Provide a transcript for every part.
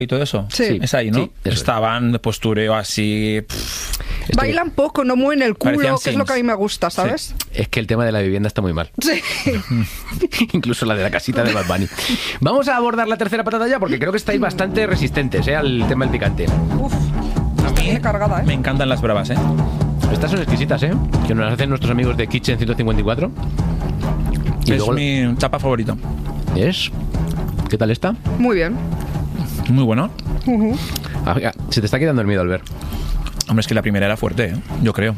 y todo eso. Sí. Es ahí, ¿no? Sí, estaban de postureo así. Bailan poco, no mueven el culo, Parecían que es lo que a mí me gusta, ¿sabes? Sí. Es que el tema de la vivienda está muy mal. Sí. Incluso la de la casita de Bad Bunny. Vamos a abordar la tercera patata ya, porque creo que estáis bastante resistentes al tema del picante. Uf, estoy cargada, ¿eh? Me encantan las bravas, ¿eh? Estas son exquisitas, ¿eh? Que nos las hacen nuestros amigos de Kitchen 154. Y Es luego... mi tapa favorito. ¿Es? ¿Qué tal está? Muy bien. Muy bueno. Se te está quedando el miedo, Albert. Hombre, es que la primera era fuerte, ¿eh? Yo creo.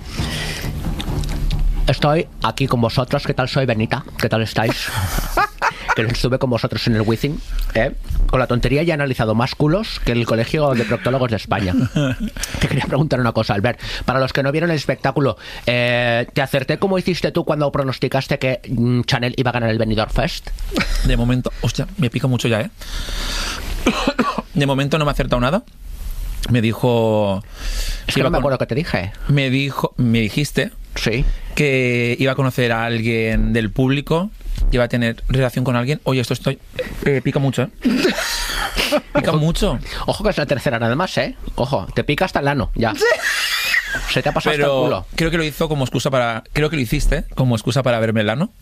Estoy aquí con vosotros. ¿Qué tal? Soy Benita. ¿Qué tal estáis? Que estuve con vosotros en el Wizzing, con la tontería ya he analizado más culos que el Colegio de Proctólogos de España. Te quería preguntar una cosa, Albert. Para los que no vieron el espectáculo, ¿te acerté como hiciste tú cuando pronosticaste que Chanel iba a ganar el Benidorm Fest? De momento... Hostia, me pica mucho ya, ¿eh? De momento no me ha acertado nada. Me dijo... Es que no me acuerdo qué te dije. Me dijiste... Sí. Que iba a conocer a alguien del público, iba a tener relación con alguien. Oye, esto pica mucho, ¿eh? Pica mucho. Ojo que es la tercera nada más, ¿eh? Ojo, te pica hasta el ano, ya. Se te ha pasado hasta el culo. Creo que lo hizo como excusa para... Creo que lo hiciste como excusa para verme el ano.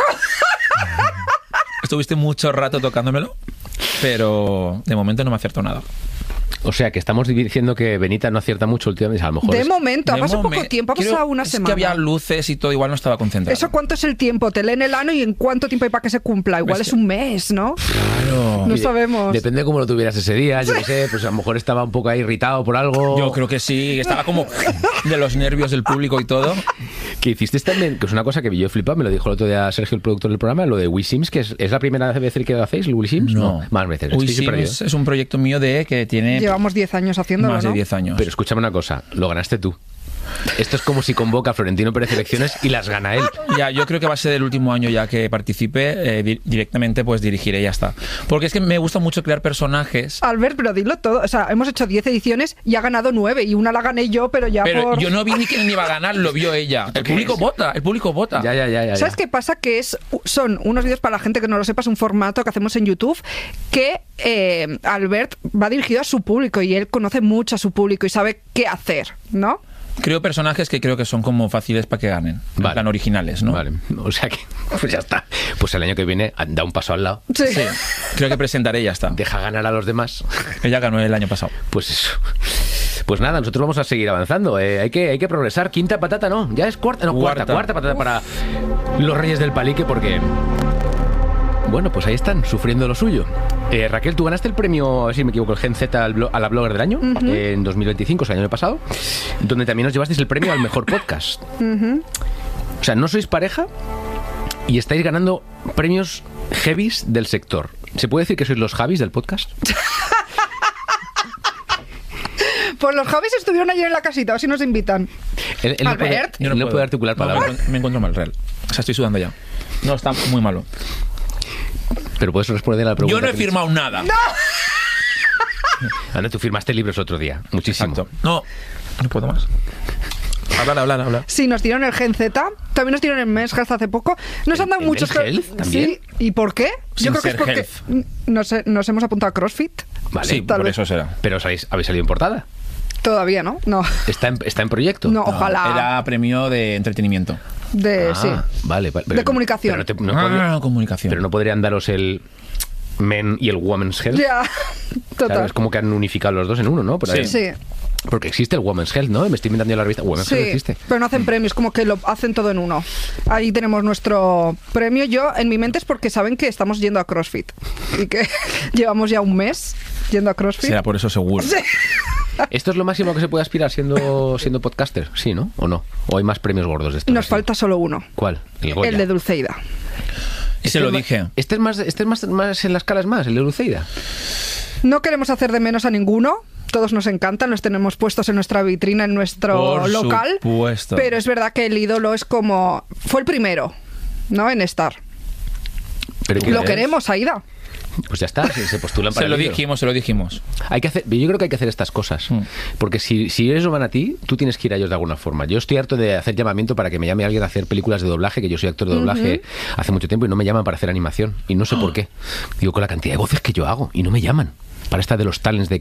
Estuviste mucho rato tocándomelo, pero de momento no me acertó nada. O sea, que estamos diciendo que Benita no acierta mucho últimamente. A lo mejor de momento, ha pasado poco tiempo, ha pasado una semana. Es que había luces y todo, igual no estaba concentrado. ¿Eso cuánto es el tiempo? Te leen el ano y en cuánto tiempo hay para que se cumpla. Igual es un mes, ¿no? Claro. No sabemos. Depende de cómo lo tuvieras ese día, yo qué sé, pues a lo mejor estaba un poco ahí irritado por algo. Yo creo que sí, estaba como de los nervios del público y todo. Que hiciste también, que es una cosa que yo he flipado, me lo dijo el otro día Sergio, el productor del programa, lo de WeSims, que es la primera vez que lo hacéis, el WeSims. No, más veces. WeSims es un proyecto mío que tiene... Llevamos 10 años haciéndolo, más de ¿no? 10 años. Pero escúchame una cosa, lo ganaste tú. Esto es como si convoca a Florentino Pérez elecciones y las gana él. Ya, yo creo que va a ser el último año ya que participe, directamente pues dirigiré y ya está. Porque es que me gusta mucho crear personajes. Albert, pero dilo todo. O sea, hemos hecho 10 ediciones y ha ganado 9 y una la gané yo, pero ya Pero yo no vi ni quién iba a ganar, lo vio ella. El público vota. Ya. ¿Sabes qué pasa? Que son unos vídeos, para la gente que no lo sepa, es un formato que hacemos en YouTube que Albert va dirigido a su público y él conoce mucho a su público y sabe qué hacer, ¿no? Creo personajes que creo que son como fáciles para que ganen, en plan originales, ¿no? Vale, o sea que pues ya está. Pues el año que viene da un paso al lado. Sí. Creo que presentaré y ya está. Deja ganar a los demás. Ella ganó el año pasado. Pues eso. Pues nada, nosotros vamos a seguir avanzando. Hay que progresar. Quinta patata, ¿no? Ya es cuarta. No, cuarta patata para los Reyes del Palique, porque... Bueno, pues ahí están, sufriendo lo suyo. Raquel, tú ganaste el premio, si me equivoco, el Gen Z a la Blogger del año, en 2025, o sea, el año pasado, donde también os llevasteis el premio al mejor podcast. O sea, no sois pareja y estáis ganando premios heavies del sector. ¿Se puede decir que sois los Javis del podcast? Pues los Javis estuvieron ayer en la casita, a ver si nos invitan. Él Albert. no puede articular palabras. Me encuentro mal, real. O sea, estoy sudando ya. No, está muy malo. Pero puedes responder a la pregunta. Yo no he firmado nada. ¡No! Ana, tú firmaste libros otro día. Muchísimo. Exacto. No puedo más. Hablar. Sí, nos dieron el Gen Z, también nos dieron el Men's Health hace poco. Nos han dado muchos... Health también. Sí, ¿y por qué? Yo creo que es porque nos hemos apuntado a CrossFit. Vale, sí, por eso será. Pero habéis salido en portada. Todavía, ¿no? No. ¿Está en proyecto? No, ojalá. Era premio de entretenimiento. Sí. Vale. De comunicación. Comunicación. Pero no podrían daros el Men y el Women's Health. Ya, total. Claro, es como que han unificado los dos en uno, ¿no? Sí. Porque existe el Women's Health, ¿no? Me estoy inventando la revista. Women's Health existe. Pero no hacen premios, como que lo hacen todo en uno. Ahí tenemos nuestro premio. Yo, en mi mente, es porque saben que estamos yendo a CrossFit y que llevamos ya un mes yendo a CrossFit. Será por eso seguro. Sí. ¿Esto es lo máximo que se puede aspirar siendo podcaster? ¿Sí, no? ¿O no? ¿O hay más premios gordos de estos? Nos falta solo uno. ¿Cuál? El Goya. El de Dulceida. Se lo dije. ¿Este es más en las caras más, el de Dulceida? No queremos hacer de menos a ninguno. Todos nos encantan, los tenemos puestos en nuestra vitrina, en nuestro local. Supuesto. Pero es verdad que el ídolo es como... Fue el primero, ¿no? En estar. ¿Pero Lo queremos, Aida. Pues ya está, se postulan para Se lo el vídeo. dijimos. Hay que hacer, yo creo que hay que hacer estas cosas. Porque si ellos van a ti, tú tienes que ir a ellos de alguna forma. Yo estoy harto de hacer llamamiento para que me llame alguien a hacer películas de doblaje, que yo soy actor de doblaje hace mucho tiempo y no me llaman para hacer animación. Y no sé por qué. Digo, con la cantidad de voces que yo hago y no me llaman. Para esta de los talents de